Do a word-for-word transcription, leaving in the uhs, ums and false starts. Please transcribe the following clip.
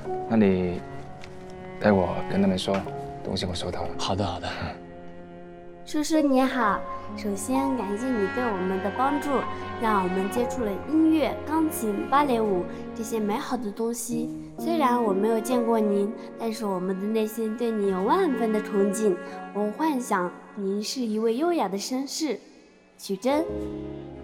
那你待会跟他们说，东西我收到了。 好的，好的。 叔叔你好，首先感谢你对我们的帮助，让我们接触了音乐、钢琴、芭蕾舞这些美好的东西。虽然我没有见过您，但是我们的内心对你有万分的崇敬。我幻想您是一位优雅的绅士。许真。